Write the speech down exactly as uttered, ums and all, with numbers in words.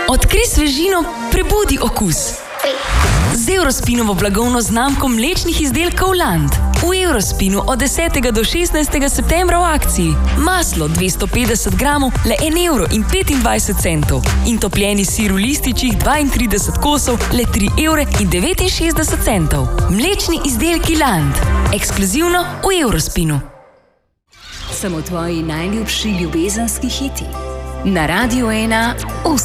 Odkrij svežino, prebudi okus. Z Eurospinovo blagovno znamko mlečnih izdelkov Land. V Eurospinu od desetega do šestnajstega septembra v akciji. Maslo dvesto petdeset gramov, le en evro in petindvajset centov. In topljeni sir v lističih dvaintrideset kosov, le tri evre in devetinšestdeset centov. Mlečni izdelki Land. Ekskluzivno v Eurospinu. Samo tvoji najljubši ljubezenski hiti. Na Radiu ena osem.